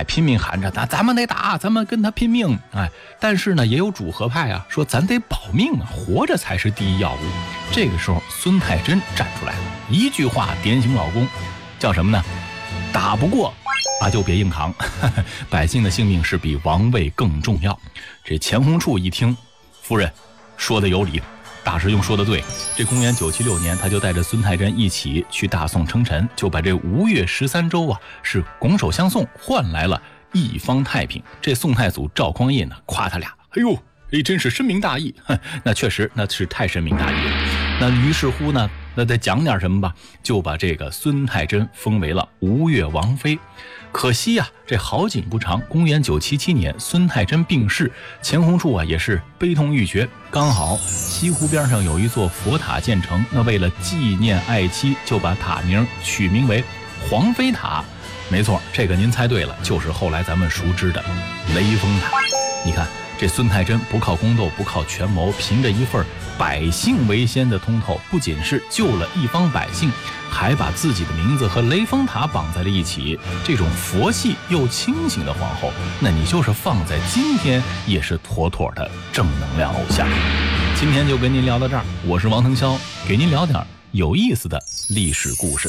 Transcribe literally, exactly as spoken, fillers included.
拼命喊着咱咱们得打，咱们跟他拼命，哎，但是呢也有主和派啊，说咱得保命啊，活着才是第一要务。这个时候孙太真站出来了，一句话点醒老公，叫什么呢？打不过啊就别硬扛，百姓的性命是比王位更重要。这钱弘处一听，夫人说的有理，大师兄说的对。这公元九七六年，他就带着孙太真一起去大宋称臣，就把这吴越十三州啊是拱手相送，换来了一方太平。这宋太祖赵匡胤呢夸他俩，哎呦，哎真是深明大义。那确实那是太深明大义了。那于是乎呢，那得讲点什么吧，就把这个孙太真封为了吴越王妃。可惜啊，这好景不长，公元九七七年，孙太真病逝，钱弘处啊也是悲痛欲绝。刚好西湖边上有一座佛塔建成，那为了纪念爱妻，就把塔名取名为皇妃塔。没错，这个您猜对了，就是后来咱们熟知的雷峰塔。你看这孙太真不靠宫斗，不靠权谋，凭着一份百姓为先的通透，不仅是救了一方百姓，还把自己的名字和雷峰塔绑在了一起。这种佛系又清醒的皇后，那你就是放在今天也是妥妥的正能量偶像。今天就跟您聊到这儿，我是王腾霄，给您聊点有意思的历史故事。